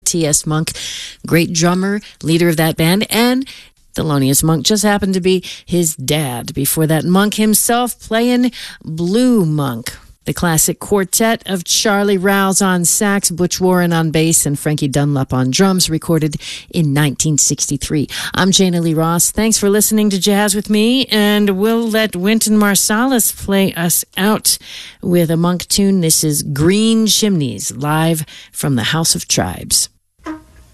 T.S. Monk, great drummer, leader of that band, and Thelonious Monk just happened to be his dad. Before that, Monk himself playing Blue Monk. The classic quartet of Charlie Rouse on sax, Butch Warren on bass, and Frankie Dunlop on drums, recorded in 1963. I'm Jana Lee Ross. Thanks for listening to Jazz with me, and we'll let Wynton Marsalis play us out with a Monk tune. This is Green Chimneys, live from the House of Tribes.